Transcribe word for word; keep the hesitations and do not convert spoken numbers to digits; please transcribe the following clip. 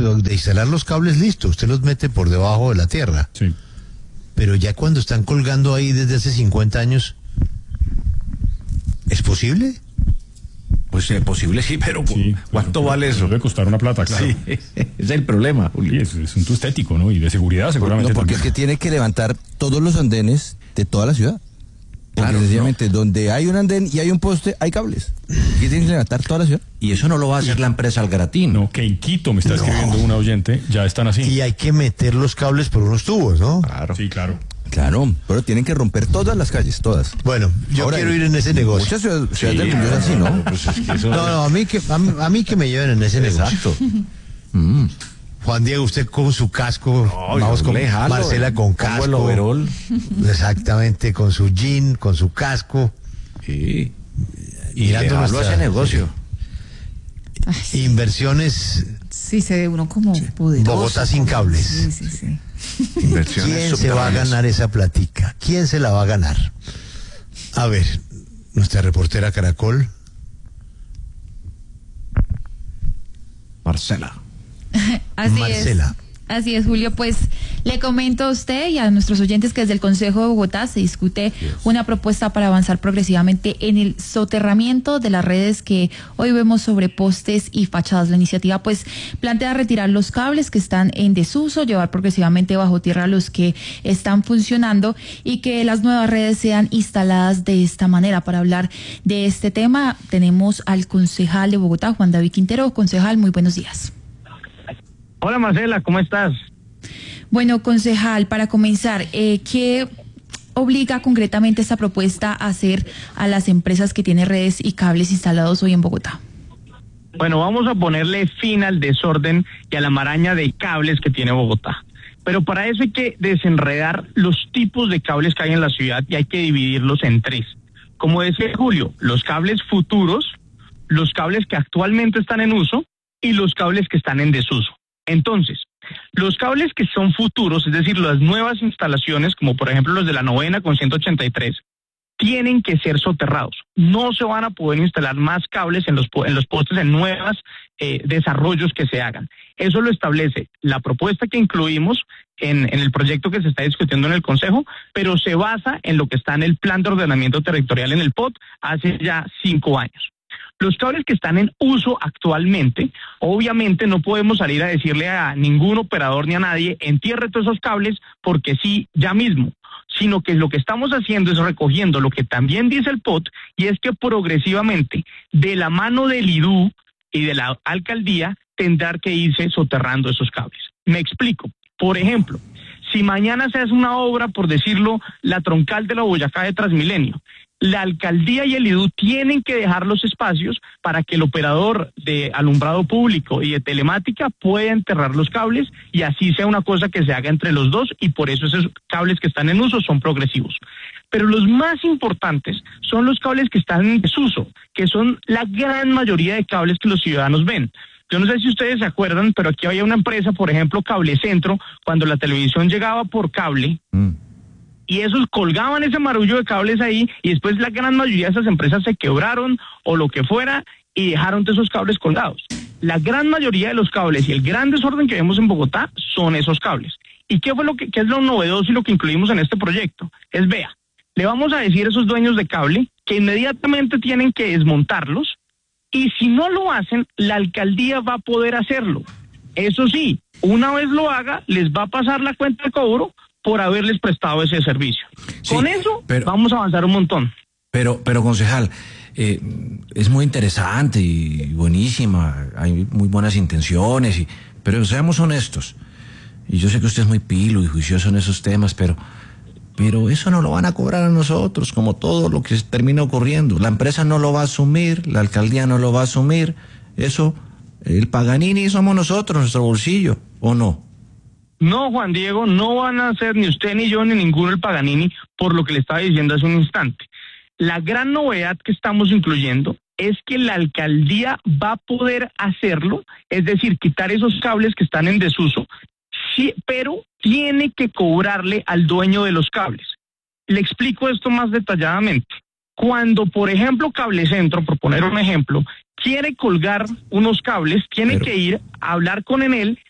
de instalar los cables, listo, usted los mete por debajo de la tierra. Sí. Pero ya cuando están colgando ahí desde hace cincuenta años, ¿es posible? Pues es eh, posible, sí, pero sí, ¿cuánto pero, vale pero eso? Debe costar una plata, claro. Sí, ese es el problema, Julio. Sí, es, es un asunto estético, ¿no? Y de seguridad, seguramente. No, porque también. es que tiene que levantar todos los andenes de toda la ciudad. Porque Claro, sencillamente donde hay un andén y hay un poste, hay cables. ¿Qué tiene que levantar toda la ciudad? Y eso no lo va a hacer la empresa Algaratín. No, que en Quito me está No. escribiendo una oyente, ya están así. Y hay que meter los cables por unos tubos, ¿no? Claro. Sí, claro. Claro, pero tienen que romper todas las calles, todas. Bueno, yo Ahora, quiero ir en ese negocio. Muchas ciudades, ciudades Sí, del mundo es así, ¿no? Pues es que eso- No, no, a mí que, a, mí- a mí que me lleven en ese negocio. Exacto. Mm. Juan Diego, usted con su casco, No, vamos yo con le jalo, Marcela eh, con pongo el casco. overol. Exactamente, con su jean, con su casco. Sí. Y Mirando le jalo a nuestra- ese negocio. Ay, Inversiones, sí, se ve uno como poderoso. Bogotá sin como- cables. Sí, sí, sí. Inversiones ¿quién se va a subterráneas. ganar esa platica? ¿Quién se la va a ganar? A ver, nuestra reportera Caracol. Marcela. Así Marcela. es. Así es, Julio. Pues le comento a usted y a nuestros oyentes que desde el Consejo de Bogotá se discute una propuesta para avanzar progresivamente en el soterramiento de las redes que hoy vemos sobre postes y fachadas. La iniciativa pues plantea retirar los cables que están en desuso, llevar progresivamente bajo tierra los que están funcionando y que las nuevas redes sean instaladas de esta manera. Para hablar de este tema tenemos al concejal de Bogotá, Juan David Quintero. Concejal, muy buenos días. Hola Marcela, ¿cómo estás? Bueno, concejal, para comenzar, eh, ¿qué obliga concretamente esta propuesta a hacer a las empresas que tienen redes y cables instalados hoy en Bogotá? Bueno, vamos a ponerle fin al desorden y a la maraña de cables que tiene Bogotá. Pero para eso hay que desenredar los tipos de cables que hay en la ciudad y hay que dividirlos en tres. Como decía Julio, los cables futuros, los cables que actualmente están en uso y los cables que están en desuso. Entonces, los cables que son futuros, es decir, las nuevas instalaciones, como por ejemplo los de la novena con ciento ochenta y tres, tienen que ser soterrados. No se van a poder instalar más cables en los, en los postes en nuevos eh, desarrollos que se hagan. Eso lo establece la propuesta que incluimos en, en el proyecto que se está discutiendo en el Consejo, pero se basa en lo que está en el Plan de Ordenamiento Territorial en el P O T hace ya cinco años. Los cables que están en uso actualmente, obviamente no podemos salir a decirle a ningún operador ni a nadie, entierre todos esos cables porque sí, ya mismo, sino que lo que estamos haciendo es recogiendo lo que también dice el P O T, y es que progresivamente, de la mano del I D U y de la alcaldía, tendrá que irse soterrando esos cables. Me explico. Por ejemplo, si mañana se hace una obra, por decirlo, la troncal de la Boyacá de Transmilenio, la alcaldía y el I D U tienen que dejar los espacios para que el operador de alumbrado público y de telemática pueda enterrar los cables y así sea una cosa que se haga entre los dos, y por eso esos cables que están en uso son progresivos. Pero los más importantes son los cables que están en desuso, que son la gran mayoría de cables que los ciudadanos ven. Yo no sé si ustedes se acuerdan, pero aquí había una empresa, por ejemplo, Cable Centro, cuando la televisión llegaba por cable, Mm. y esos colgaban ese marullo de cables ahí, y después la gran mayoría de esas empresas se quebraron o lo que fuera y dejaron todos esos cables colgados. La gran mayoría de los cables y el gran desorden que vemos en Bogotá son esos cables. ¿Y qué fue lo que qué es lo novedoso y lo que incluimos en este proyecto? Es, vea, le vamos a decir a esos dueños de cable que inmediatamente tienen que desmontarlos, y si no lo hacen, la alcaldía va a poder hacerlo. Eso sí, una vez lo haga, les va a pasar la cuenta de cobro por haberles prestado ese servicio. Sí, Con eso pero- vamos a avanzar un montón. Pero, pero concejal, eh, es muy interesante y buenísima, hay muy buenas intenciones, y, pero seamos honestos. Y yo sé que usted es muy pilo y juicioso en esos temas, pero, pero eso no lo van a cobrar a nosotros, como todo lo que termina ocurriendo. La empresa no lo va a asumir, la alcaldía no lo va a asumir. Eso, el Paganini somos nosotros, nuestro bolsillo, ¿o no? No, Juan Diego, no van a ser ni usted ni yo ni ninguno el Paganini, por lo que le estaba diciendo hace un instante. La gran novedad que estamos incluyendo es que la alcaldía va a poder hacerlo, es decir, quitar esos cables que están en desuso, sí, pero tiene que cobrarle al dueño de los cables. Le explico esto más detalladamente. Cuando, por ejemplo, Cable Centro, por poner un ejemplo, quiere colgar unos cables, tiene Pero- que ir a hablar con Enel